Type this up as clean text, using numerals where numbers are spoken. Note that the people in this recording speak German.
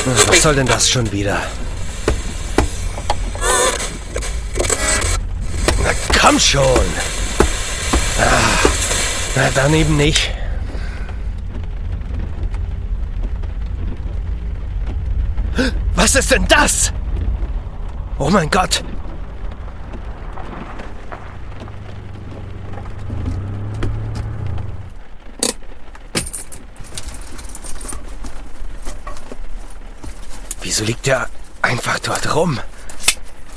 Was soll denn das schon wieder? Na komm schon! Na, dann eben nicht. Was ist denn das? Oh mein Gott! Wieso liegt er einfach dort rum?